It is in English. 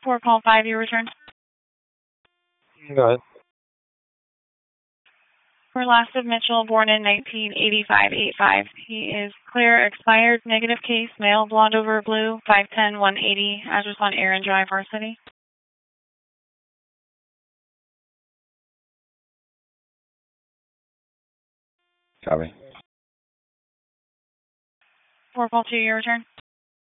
4 call 5, your return. Go ahead. For last of Mitchell, born in 1985-85. He is clear, expired, negative case, male, blonde over blue, 5'10", 180, address on Aaron Drive, Varsity. Copy. 4 call 2, your return.